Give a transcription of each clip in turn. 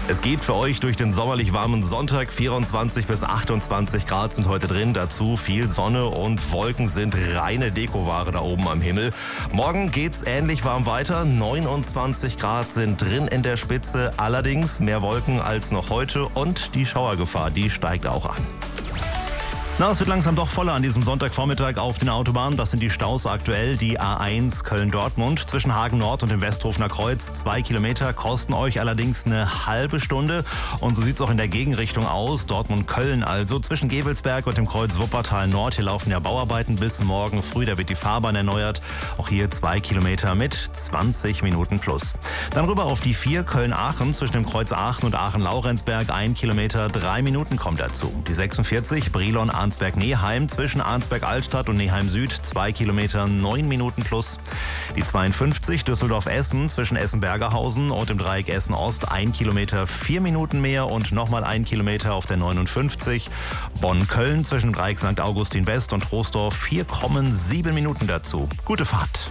Es geht für euch durch den sommerlich warmen Sonntag. 24 bis 28 Grad sind heute drin. Dazu viel Sonne und Wolken sind reine Dekoware da oben am Himmel. Morgen geht's ähnlich warm weiter. 29 Grad sind drin in der Spitze. Allerdings mehr Wolken als noch heute und die Schauergefahr, die steigt auch an. Es wird langsam doch voller an diesem Sonntagvormittag auf den Autobahnen. Das sind die Staus aktuell. Die A1 Köln-Dortmund zwischen Hagen Nord und dem Westhofener Kreuz. 2 Kilometer kosten euch allerdings eine halbe Stunde. Und so sieht es auch in der Gegenrichtung aus. Dortmund-Köln also zwischen Gevelsberg und dem Kreuz Wuppertal Nord. Hier laufen ja Bauarbeiten bis morgen früh. Da wird die Fahrbahn erneuert. Auch hier 2 Kilometer mit 20 Minuten plus. Dann rüber auf die 4 Köln-Aachen zwischen dem Kreuz Aachen und Aachen-Laurenzberg. 1 Kilometer, 3 Minuten kommt dazu. Die 46 Brilon Arnsberg-Neheim zwischen Arnsberg-Altstadt und Neheim-Süd, 2 Kilometer, 9 Minuten plus. Die 52 Düsseldorf-Essen zwischen Essen-Bergerhausen und dem Dreieck Essen-Ost, 1 Kilometer, 4 Minuten mehr und nochmal 1 Kilometer auf der 59. Bonn-Köln zwischen dem Dreieck St. Augustin-West und Troisdorf, 4,7 Minuten dazu. Gute Fahrt.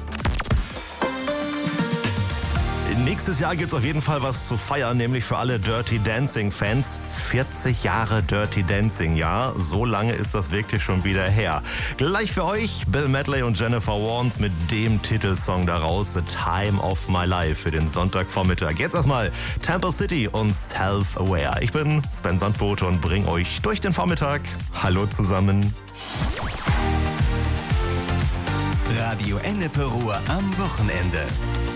Nächstes Jahr gibt es auf jeden Fall was zu feiern, nämlich für alle Dirty Dancing-Fans. 40 Jahre Dirty Dancing, ja, so lange ist das wirklich schon wieder her. Gleich für euch Bill Medley und Jennifer Warnes mit dem Titelsong daraus, The Time of My Life für den Sonntagvormittag. Jetzt erstmal Temple City und Self-Aware. Ich bin Sven Sandbote und bringe euch durch den Vormittag. Hallo zusammen. Radio Ennepe Ruhr am Wochenende.